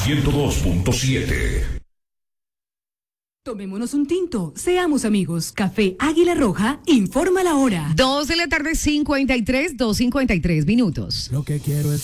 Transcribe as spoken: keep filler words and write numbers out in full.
ciento dos punto siete. Tomémonos un tinto, seamos amigos. Café Águila Roja informa la hora. Dos de la tarde, cincuenta y tres, dos cincuenta y tres minutos. Lo que quiero es